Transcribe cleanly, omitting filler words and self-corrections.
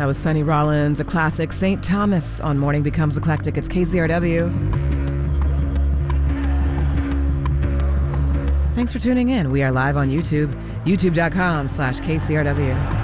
That was Sonny Rollins, a classic, St. Thomas on Morning Becomes Eclectic. It's KCRW. Thanks for tuning in. We are live on YouTube, youtube.com/KCRW.